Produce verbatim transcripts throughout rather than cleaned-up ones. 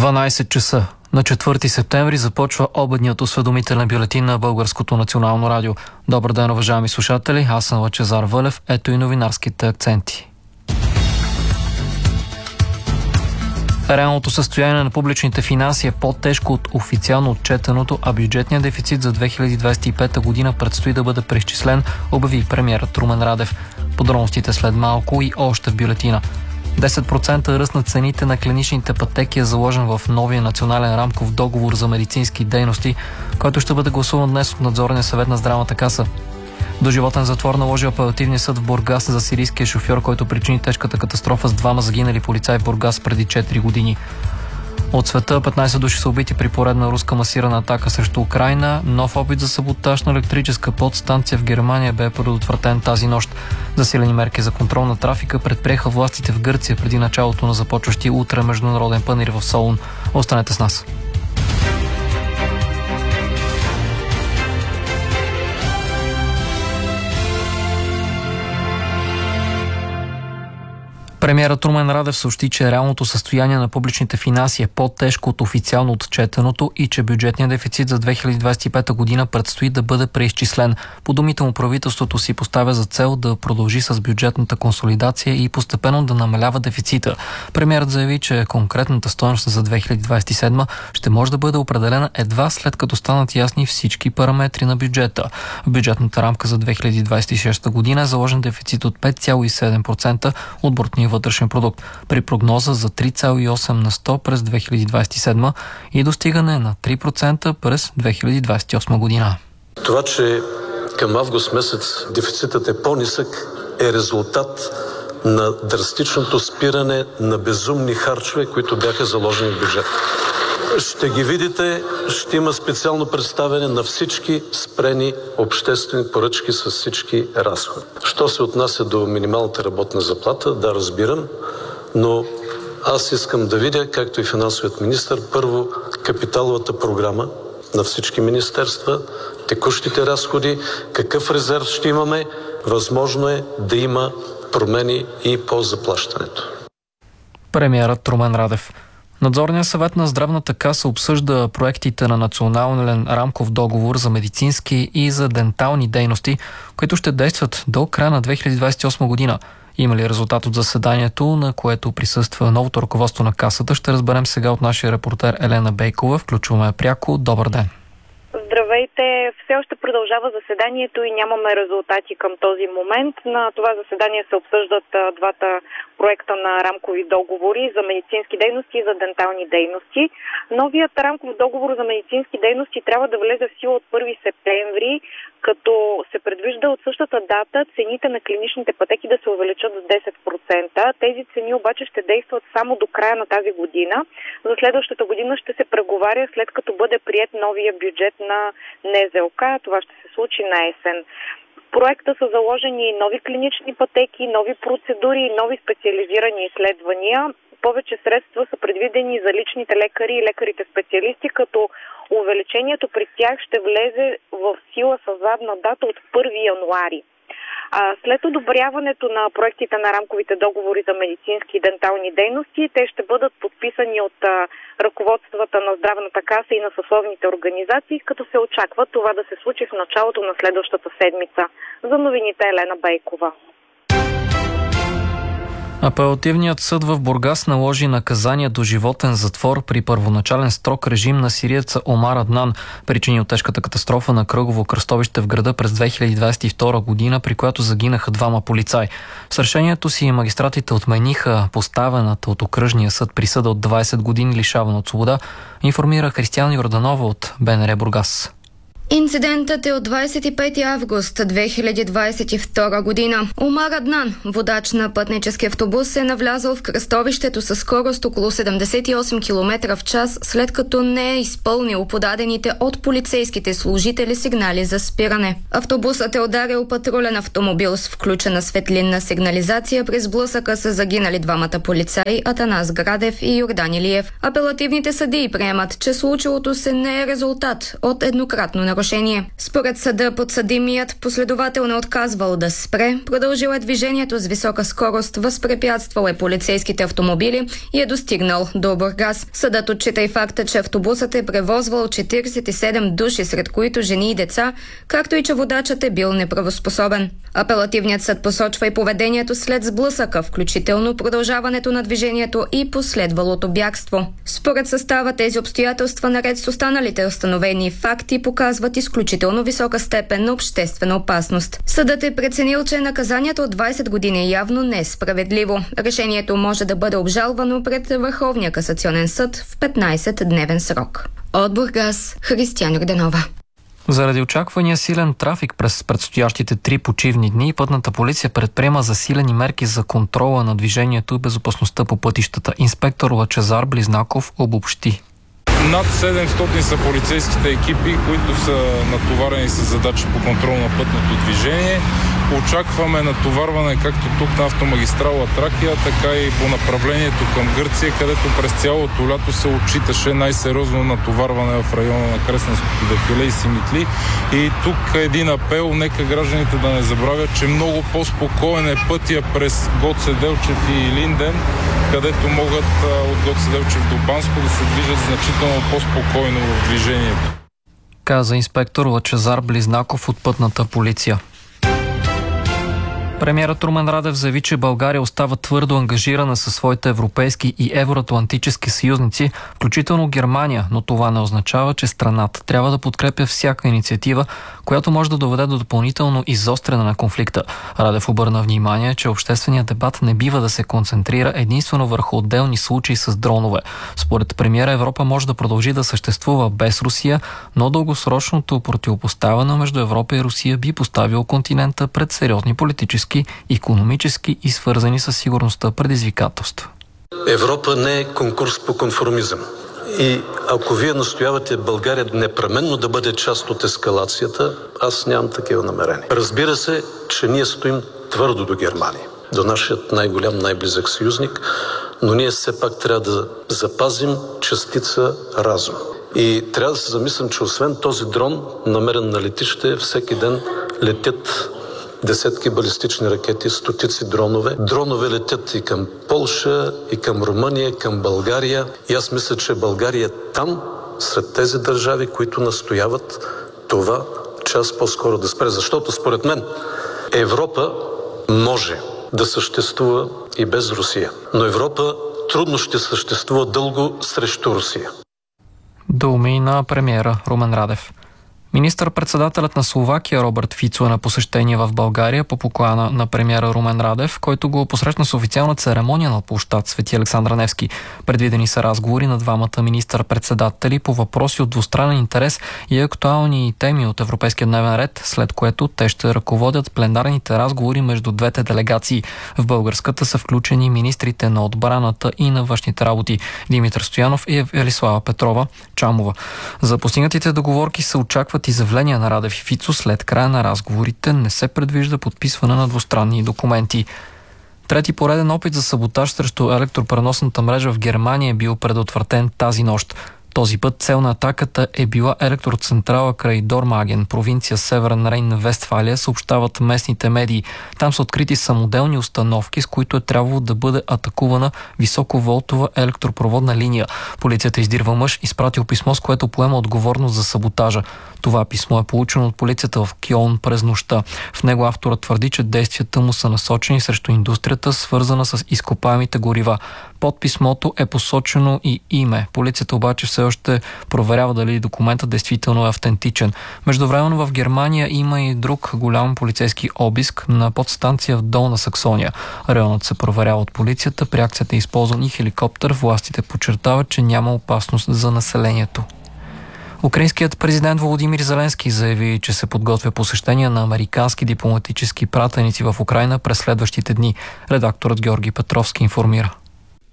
дванайсет часа на четвърти септември започва обедният осведомителен бюлетин на Българското национално радио. Добър ден, уважаеми слушатели, аз съм Лъчезар Вълев. Ето и новинарските акценти. Реалното състояние на публичните финанси е по-тежко от официално отчетеното, а бюджетният дефицит за две хиляди двадесет и пета година предстои да бъде преизчислен, обяви премиерът Румен Радев. Подробностите след малко и още в бюлетина. десет процента ръст на цените на клиничните пътеки е заложен в новия национален рамков договор за медицински дейности, който ще бъде гласуван днес от Надзорния съвет на Здравната каса. Доживотен затвор наложи апелативния съд в Бургас за сирийския шофьор, който причини тежката катастрофа с двама загинали полицаи в Бургас преди четири години. От света петнайсет души са убити при поредна руска масирана атака срещу Украйна. Нов опит за саботаж на електрическа подстанция в Германия бе предотвратен тази нощ. Засилени мерки за контрол на трафика предприеха властите в Гърция преди началото на започващия утре международен панаир в Солун. Останете с нас. Премиерът Румен Радев съобщи, че реалното състояние на публичните финанси е по-тежко от официално отчетеното и че бюджетният дефицит за две хиляди двадесет и пета година предстои да бъде преизчислен. По думите му, правителството си поставя за цел да продължи с бюджетната консолидация и постепенно да намалява дефицита. Премиерът заяви, че конкретната стойност за две хиляди двадесет и седма ще може да бъде определена едва след като станат ясни всички параметри на бюджета. В бюджетната рамка за две хиляди двадесет и шеста година е заложен дефицит от пет цяло и седем процента от брутния вътрешен продукт, при прогноза за три цяло и осем на сто през две хиляди двадесет и седма и достигане на три процента през две хиляди двадесет и осма година. Това, че към август месец дефицитът е по-нисък, е резултат на драстичното спиране на безумни харчове, които бяха заложени в бюджет. Ще ги видите, ще има специално представяне на всички спрени обществени поръчки с всички разходи. Що се отнася до минималната работна заплата, да, разбирам, но аз искам да видя, както и финансовият министър, първо капиталовата програма на всички министерства, текущите разходи, какъв резерв ще имаме, възможно е да има промени и по заплащането. Премиерът Румен Радев. Надзорният съвет на Здравната каса обсъжда проектите на национален рамков договор за медицински и за дентални дейности, които ще действат до края на две хиляди двадесет и осма година. Има ли резултат от заседанието, на което присъства новото ръководство на касата, ще разберем сега от нашия репортер Елена Бейкова. Включваме пряко. Добър ден! Здравейте! Все още продължава заседанието и нямаме резултати към този момент. На това заседание се обсъждат а, двата проекта на рамкови договори за медицински дейности и за дентални дейности. Новият рамков договор за медицински дейности трябва да влезе в сила от първи септември, като се предвижда от същата дата цените на клиничните пътеки да се увеличат с десет процента. Тези цени обаче ще действат само до края на тази година. За следващата година ще се преговаря, след като бъде приет новия бюджет на НЗОК. Това ще се случи на есен. В проекта са заложени нови клинични пътеки, нови процедури и нови специализирани изследвания. Повече средства са предвидени за личните лекари и лекарите специалисти, като увеличението при тях ще влезе в сила с задна дата от първи януари. А след одобряването на проектите на рамковите договори за медицински и дентални дейности, те ще бъдат подписани от а, ръководствата на Здравната каса и на съсловните организации, като се очаква това да се случи в началото на следващата седмица. За новините Елена Бейкова. Апелативният съд в Бургас наложи наказание доживотен затвор при първоначален строг режим на сириеца Омар Аднан, причинил тежката катастрофа на кръгово кръстовище в града през две хиляди двадесет и втора година, при която загинаха двама полицаи. С решението си магистратите отмениха поставената от окръжния съд присъда от двадесет години лишаване от свобода, информира Християна Йорданова от БНР Бургас. Инцидентът е от двадесет и пети август две хиляди двадесет и втора година. Омар Аднан, водач на пътнически автобус, е навлязъл в кръстовището със скорост около седемдесет и осем километра в час, след като не е изпълнил подадените от полицейските служители сигнали за спиране. Автобусът е ударил патрулен автомобил с включена светлинна сигнализация. При сблъсъка са загинали двамата полицаи Атанас Градев и Йордан Илиев. Апелативните съдии приемат, че случилото се не е резултат от еднократно нарушение. Според съда, подсъдимият последователно отказвал да спре, продължил е движението с висока скорост, възпрепятствал е полицейските автомобили и е достигнал до Бургас. Съдът отчита и факта, че автобусът е превозвал четиридесет и седем души, сред които жени и деца, както и че водачът е бил неправоспособен. Апелативният съд посочва и поведението след сблъсъка, включително продължаването на движението и последвалото бягство. Според състава, тези обстоятелства, наред с останалите установени факти, показват изключително висока степен на обществена опасност. Съдът е преценил, че наказанието от двадесет години явно не е справедливо. Решението може да бъде обжалвано пред Върховния касационен съд в петнадесетдневен срок. От Бургас, Християн Йорданова. Заради очаквания силен трафик през предстоящите три почивни дни, пътната полиция предприема засилени мерки за контрола на движението и безопасността по пътищата. Инспектор Лъчезар Близнаков обобщи. Над седемстотин са полицейските екипи, които са натоварени с задачи по контрол на пътното движение. Очакваме натоварване както тук на автомагистрала Тракия, така и по направлението към Гърция, където през цялото лято се отчиташе най-сериозно натоварване в района на Кресненското дефиле и Симитли. И тук един апел, нека гражданите да не забравят, че много по-спокоен е пътя през Гоце Делчев и Илинден, където могат от Гоце Делчев до Банско да се движат значително по-спокойно в движението. Каза инспектор Лъчезар Близнаков от пътната полиция. Премиерът Румен Радев заяви, че България остава твърдо ангажирана със своите европейски и евроатлантически съюзници, включително Германия, но това не означава, че страната трябва да подкрепя всяка инициатива, която може да доведе до допълнително изостряне на конфликта. Радев обърна внимание, че общественият дебат не бива да се концентрира единствено върху отделни случаи с дронове. Според премиера, Европа може да продължи да съществува без Русия, но дългосрочното противопоставяне между Европа и Русия би поставило континента пред сериозни политически, икономически и свързани с сигурността предизвикателства. Европа не е конкурс по конформизъм. И ако вие настоявате България непременно да бъде част от ескалацията, аз нямам такива намерения. Разбира се, че ние стоим твърдо до Германия, до нашият най-голям, най-близък съюзник, но ние все пак трябва да запазим частица разум. И трябва да се замислям, че освен този дрон, намерен на летище, всеки ден летят десетки балистични ракети, стотици дронове. Дронове летят и към Полша, и към Румъния, и към България. И аз мисля, че България е там, сред тези държави, които настояват това час по-скоро да спре. Защото според мен Европа може да съществува и без Русия. Но Европа трудно ще съществува дълго срещу Русия. Думи на премиера Румен Радев. Министър-председателят на Словакия Робърт Фицо е на посещение в България по покана на премиера Румен Радев, който го посрещна с официална церемония на площад Свети Александър Невски. Предвидени са разговори на двамата министър-председатели по въпроси от двустранен интерес и актуални теми от европейския дневен ред, след което те ще ръководят пленарните разговори между двете делегации. В българската са включени министрите на отбраната и на външните работи Димитър Стоянов и Велислава Петрова Чамова. За постигнатите договорки се очакват изявления на Радев и Фицо. След края на разговорите не се предвижда подписване на двустранни документи. Трети пореден опит за саботаж срещу електропреносната мрежа в Германия е бил предотвратен тази нощ. Този път цел на атаката е била електроцентрала край Дормаген, провинция Северен Рейн-Вестфалия, съобщават местните медии. Там са открити самоделни установки, с които е трябвало да бъде атакувана високоволтова електропроводна линия. Полицията издирва мъж, изпратил писмо, с което поема отговорност за саботажа. Това писмо е получено от полицията в Кьолн през нощта. В него авторът твърди, че действията му са насочени срещу индустрията, свързана с изкопаемите горива. Под писмото е посочено и име. Полицията обаче все още проверява дали документът действително е автентичен. Междувременно в Германия има и друг голям полицейски обиск на подстанция в Долна Саксония. Районът се проверява от полицията. При акцията е използван и хеликоптер. Властите подчертават, че няма опасност за населението. Украинският президент Володимир Зеленски заяви, че се подготвя посещение на американски дипломатически пратеници в Украйна през следващите дни. Редакторът Георги Петровски информира.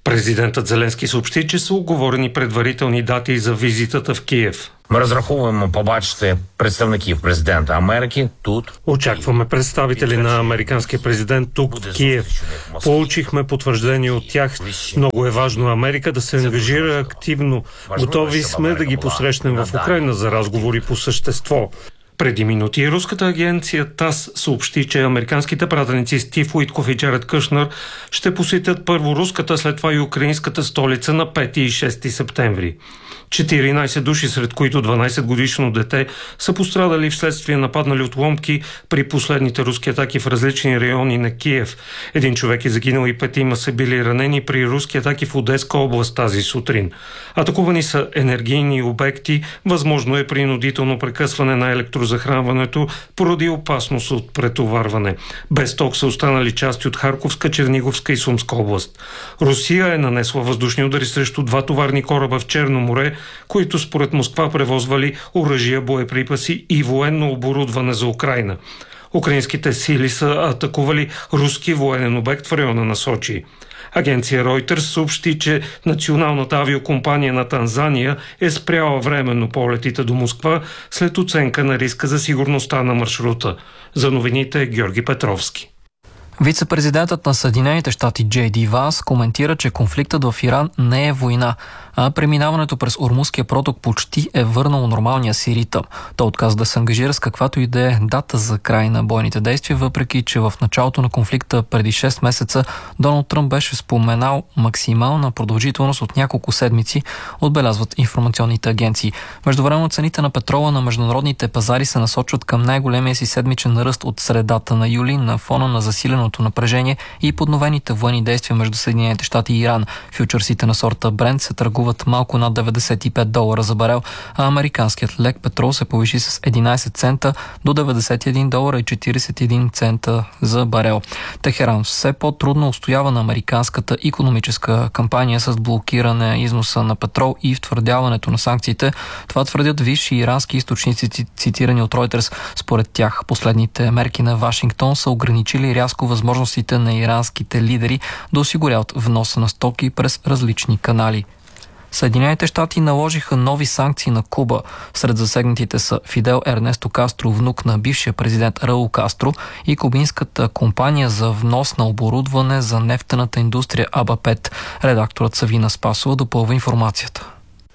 Президентът Зеленски съобщи, че са уговорени предварителни дати за визитата в Киев. Ми розраховуємо побачити представників президента Америки тут. Очакваме представители на американския президент тук в Киев. Получихме потвърждение от тях. Много е важно Америка да се ангажира активно. Готови сме да ги посрещнем в Украйна за разговори по същество. Преди минути руската агенция ТАС съобщи, че американските пратеници Стив Уитков и Джаред Кушнер ще посетят първо руската, след това и украинската столица на пети и шести септември. четиринайсет души, сред които дванайсет годишно дете, са пострадали вследствие нападнали отломки при последните руски атаки в различни райони на Киев. Един човек е загинал и петима са били ранени при руски атаки в Одеска област тази сутрин. Атакувани са енергийни обекти, възможно е принудително прекъсване на електрозахранването поради опасност от претоварване. Без ток са останали части от Харковска, Черниговска и Сумска област. Русия е нанесла въздушни удари срещу два товарни кораба в Черно море, които според Москва превозвали оръжия, боеприпаси и военно оборудване за Украйна. Украинските сили са атакували руски военен обект в района на Сочи. Агенция Reuters съобщи, че националната авиокомпания на Танзания е спряла временно полетите до Москва след оценка на риска за сигурността на маршрута. За новините Георги Петровски. Вице-президентът на Съединените щати Джей Ди Ванс коментира, че конфликтът в Иран не е война, а преминаването през Ормузския проток почти е върнало нормалния си ритъм. Той отказа да се ангажира с каквато и да е дата за край на бойните действия, въпреки че в началото на конфликта преди шест месеца Доналд Тръмп беше споменал максимална продължителност от няколко седмици, отбелязват информационните агенции. Междувременно цените на петрола на международните пазари се насочват към най-големия си седмичен ръст от средата на юли на фона на засиленото напрежение и подновените военни действия между Съединените щати и Иран. Фючърсите на сорта Брент се търгуват малко над деветдесет и пет долара за барел, а американският лек петрол се повиши с единайсет цента до деветдесет и един долара и четирийсет и един цента за барел. Техеран все по-трудно устоява на американската икономическа кампания с блокиране износа на петрол и втвърдяването на санкциите. Това твърдят висши ирански източници, цитирани от Reuters. Според тях последните мерки на Вашингтон са ограничили рязко възможностите на иранските лидери да осигуряват вноса на стоки през различни канали. Съединените щати наложиха нови санкции на Куба. Сред засегнатите са Фидел Ернесто Кастро, внук на бившия президент Раул Кастро, и кубинската компания за внос на оборудване за нефтената индустрия Абапет. Редакторът Савина Спасова допълва информацията.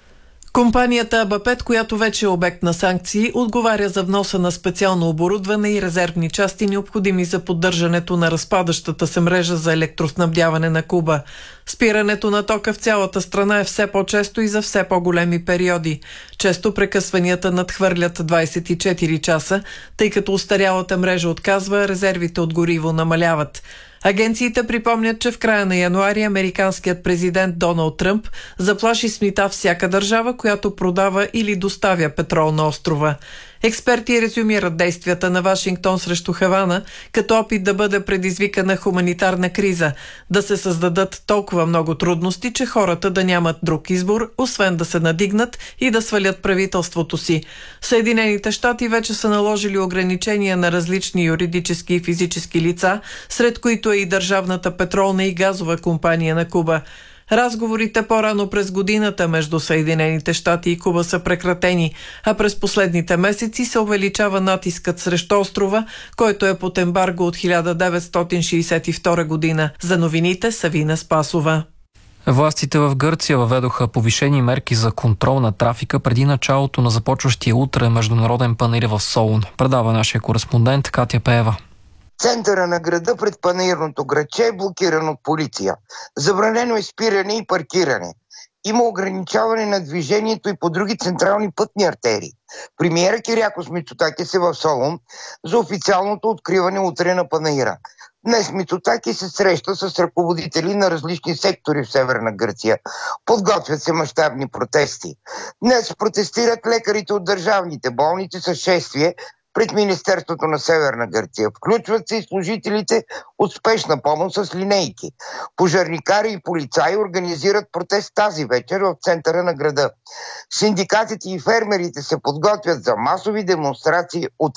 Компанията Абапет, която вече е обект на санкции, отговаря за вноса на специално оборудване и резервни части, необходими за поддържането на разпадащата се мрежа за електроснабдяване на Куба. Спирането на тока в цялата страна е все по-често и за все по-големи периоди. Често прекъсванията надхвърлят двайсет и четири часа, тъй като устарялата мрежа отказва, резервите от гориво намаляват. Агенциите припомнят, че в края на януари американският президент Доналд Тръмп заплаши с мита всяка държава, която продава или доставя петрол на острова. Експерти резюмират действията на Вашингтон срещу Хавана като опит да бъде предизвикана хуманитарна криза, да се създадат толкова много трудности, че хората да нямат друг избор, освен да се надигнат и да свалят правителството си. Съединените щати вече са наложили ограничения на различни юридически и физически лица, сред които е и Държавната петролна и газова компания на Куба. Разговорите по-рано през годината между Съединените щати и Куба са прекратени, а през последните месеци се увеличава натискът срещу острова, който е под ембарго от хиляда деветстотин шейсет и втора година. За новините Савина Спасова. Властите в Гърция въведоха повишени мерки за контрол на трафика преди началото на започващия утре международен панаир в Солун. Предава нашия кореспондент Катя Пеева. Центъра на града пред панаирното градче е блокиран от полиция. Забранено е спиране и паркиране. Има ограничаване на движението и по други централни пътни артерии. Премиера Кириакос Мицотакис е в Солун за официалното откриване утре на панаира. Днес Мицотакис се среща с ръководители на различни сектори в Северна Гърция. Подготвят се мащабни протести. Днес протестират лекарите от държавните болници с шествие пред Министерството на Северна Гърция. Включват се и служителите от спешна помощ с линейки. Пожарникари и полицаи организират протест тази вечер в центъра на града. Синдикатите и фермерите се подготвят за масови демонстрации утре.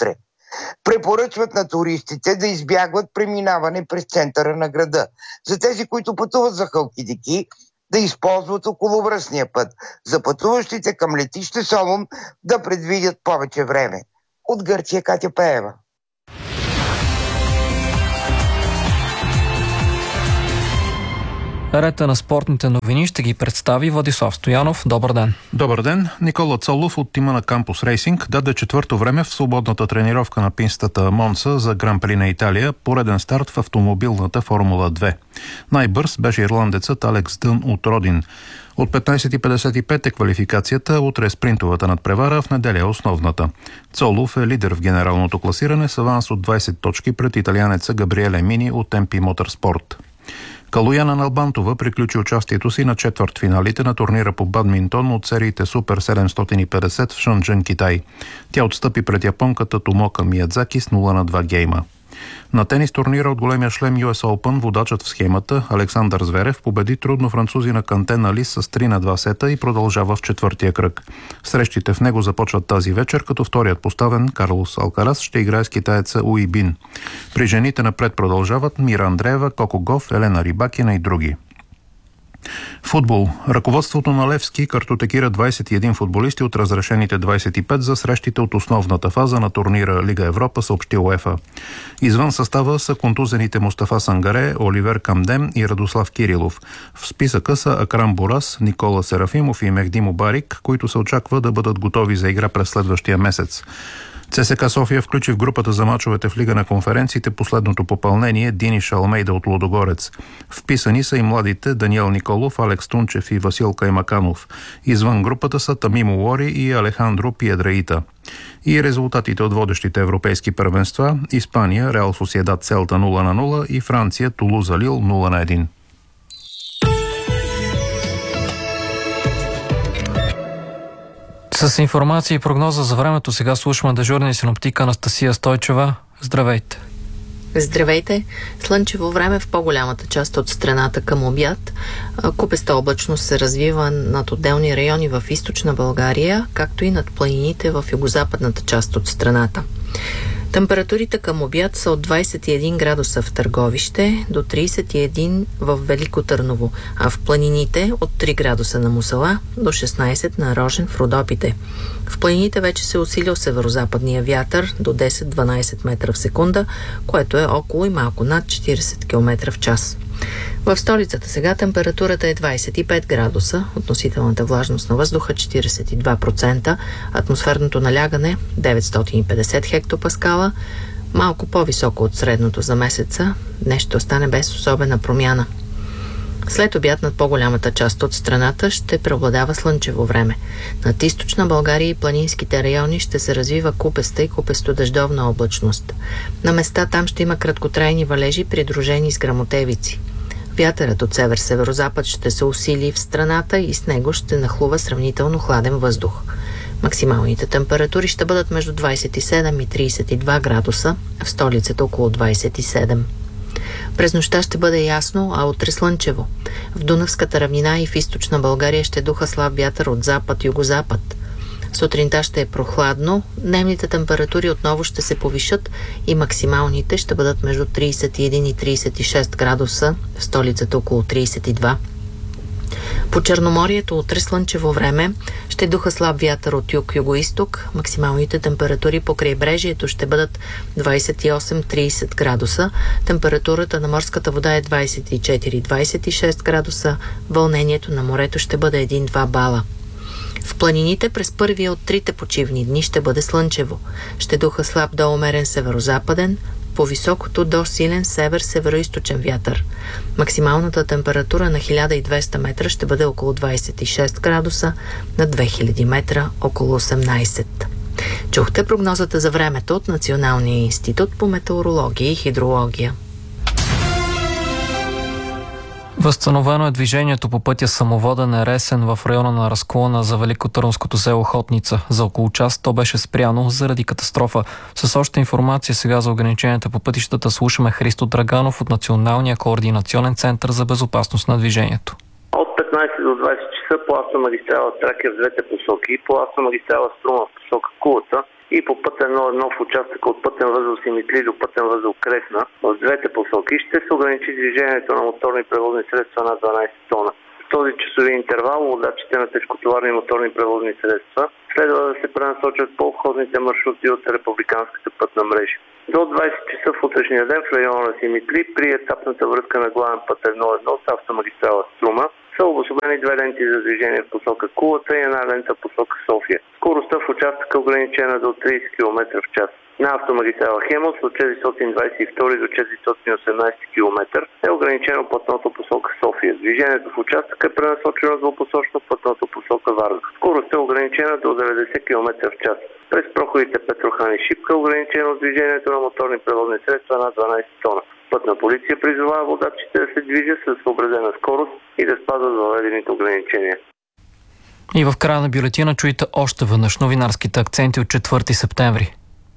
Препоръчват на туристите да избягват преминаване през центъра на града. За тези, които пътуват за Халкидики, да използват околовръстния път. За пътуващите към летище Солун да предвидят повече време. От Гърция Катя Пеева. Рета на спортните новини ще ги представи Владислав Стоянов. Добър ден. Добър ден. Никола Цолов от тима на Кампус Рейсинг даде четвърто време в свободната тренировка на пистата Монца за Гран-при на Италия, пореден старт в автомобилната Формула две. Най-бърз беше ирландецът Алекс Дън от Родин. От петнайсет и петдесет и пет е квалификацията, утре е спринтовата надпревара, в неделя е основната. Цолов е лидер в генералното класиране с аванс от двайсет точки пред италианеца Габриеле Мини от Ем Пи Моторспорт. Калояна Налбантова приключи участието си на четвъртфиналите на турнира по бадминтон от сериите Супер седемстотин и петдесет в Шанджен, Китай. Тя отстъпи пред японката Томока Миядзаки с нула на два гейма. На тенис турнира от големия шлем Ю Ес Open водачът в схемата Александър Зверев победи трудно французина Кантен Али с три на два сета и продължава в четвъртия кръг. Срещите в него започват тази вечер, като вторият поставен Карлос Алкарас ще играе с китаеца Уи Бин. При жените напред продължават Мира Андреева, Коко Гов, Елена Рибакина и други. Футбол. Ръководството на Левски картотекира двайсет и един футболисти от разрешените двайсет и пет за срещите от основната фаза на турнира Лига Европа, съобщи УЕФА. Извън състава са контузените Мустафа Сангаре, Оливер Камдем и Радослав Кирилов. В списъка са Акрам Борас, Никола Серафимов и Мехди Мубарик, които се очаква да бъдат готови за игра през следващия месец. ЦСКА София включи в групата за мачовете в Лига на конференциите последното попълнение Диниш Алмейда от Лудогорец. Вписани са и младите Даниел Николов, Алекс Тунчев и Васил Каймаканов. Извън групата са Тамимо Лори и Алехандро Пиедраита. И резултатите от водещите европейски първенства: Испания, Реал Сосиедад Селта нула на нула и Франция, Тулуза Лил нула на едно. С информация и прогноза за времето сега слушаме дежурния синоптик Анастасия Стойчева. Здравейте! Здравейте! Слънчево време в по-голямата част от страната към обяд. Купеста облачност се развива над отделни райони в източна България, както и над планините в югозападната част от страната. Температурите към обяд са от двайсет и един градуса в Търговище до трийсет и един в Велико Търново, а в планините от три градуса на Мусала до шестнайсет на Рожен в Родопите. В планините вече се усилил северозападния вятър до десет-дванайсет метра в секунда, което е около и малко над четирийсет километра в час. В столицата сега температурата е двайсет и пет градуса, относителната влажност на въздуха четирийсет и два процента, атмосферното налягане деветстотин и петдесет хектопаскала, малко по-високо от средното за месеца. Днес ще остане без особена промяна. След обяд над по-голямата част от страната ще преобладава слънчево време. Над източна България и планинските райони ще се развива купеста и купесто-дъждовна облачност. На места там ще има краткотрайни валежи, придружени с гръмотевици. Вятърът от север-северозапад ще се усили в страната и с него ще нахлува сравнително хладен въздух. Максималните температури ще бъдат между двайсет и седем и трийсет и два градуса, в столицата около двайсет и седем. През нощта ще бъде ясно, а утре слънчево. В Дунавската равнина и в източна България ще духа слаб вятър от запад-югозапад. Сутринта ще е прохладно, дневните температури отново ще се повишат и максималните ще бъдат между трийсет и един и трийсет и шест градуса, в столицата около трийсет и два. По Черноморието утре слънчево време ще духа слаб вятър от юг-югоизток. Максималните температури по крайбрежието ще бъдат двайсет и осем до трийсет градуса. Температурата на морската вода е двайсет и четири до двайсет и шест градуса. Вълнението на морето ще бъде един до два бала. В планините през първия от трите почивни дни ще бъде слънчево. Ще духа слаб до умерен северозападен, по високото до силен север-североизточен вятър. Максималната температура на хиляда и двеста метра ще бъде около двайсет и шест градуса, на две хиляди метра около осемнайсет. Чухте прогнозата за времето от Националния институт по метеорология и хидрология. Възстановено е движението по пътя Самоводен Ересен в района на разклона за великотърновското село Хотница. За около час то беше спряно заради катастрофа. С още информация сега за ограниченията по пътищата слушаме Христо Драганов от Националния координационен център за безопасност на движението. От петнайсет до двайсет часа по автомагистрала Тракия в двете посоки и по автомагистрала Струма в посока Кулата и по път едно едно в участъка от пътен възел Симитли до пътен възел Кресна в двете посоки ще се ограничи движението на моторни превозни средства над дванайсет тона. В този часови интервал водачите на тежкотоварни моторни превозни средства следва да се пренасочат по обходните маршрути от републиканската пътна мрежа. До двайсет часа в утрешния ден в района на Симитли при етапната връзка на главен път едно едно с автомагистрала Струма са обособени две ленти за движение в посока Кулата и една лента в посока София. Скоростта в участъка е ограничена до трийсет километра в час. На автомагистрала Хемос от четиристотин двайсет и втори до четиристотин и осемнайсети километър е ограничено пътното посока София. Движението в участъка е пренасочено двупосочно пътното посока Варна. Скоростта е ограничена до деветдесет километра в час. През проходите Петрохан и Шипка е ограничено движението на моторни превозни средства над дванайсет тона. Пътна полиция призовава водачите да се движат с съобразена скорост и да спазват въведените ограничения. И в края на бюлетина чуйте още веднъж новинарските акценти от четвърти септември.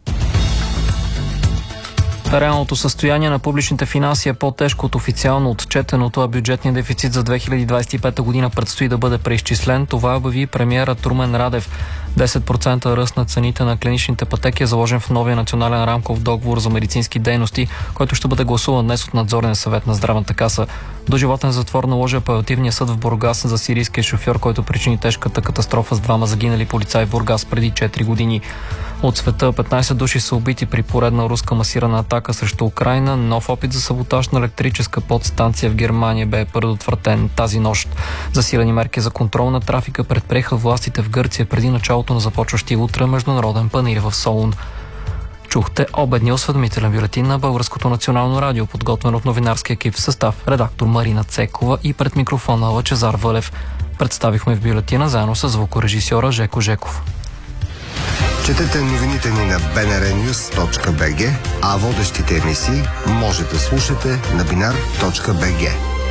Реалното състояние на публичните финанси е по-тежко от официално отчетеното, а бюджетният дефицит за две хиляди двайсет и пета година предстои да бъде преизчислен. Това обяви премиерът Румен Радев. десет процента ръст на цените на клиничните пътеки е заложен в новия национален рамков договор за медицински дейности, който ще бъде гласуван днес от надзорния съвет на Здравната каса. Доживотен затвор наложи апелативния съд в Бургас за сирийския шофьор, който причини тежката катастрофа с двама загинали полицаи в Бургас преди четири години. От света петнайсет души са убити при поредна руска масирана атака срещу Украйна. Нов опит за саботаж на електрическа подстанция в Германия бе предотвратен тази нощ. Засилени мерки за контрол на трафика предприеха властите в Гърция преди началото на започващия утре международен панаир в Солун. Чухте обедния осведомителен бюлетин на Българското национално радио, подготвен от новинарски екип в състав редактор Марина Цекова и пред микрофона Лъчезар Вълев. Представихме в бюлетина заедно с звукорежисьора Жеко Жеков. Четете новините ни на би ен ар нюс точка би джи, а водещите емисии може да слушате на бинар точка би джи.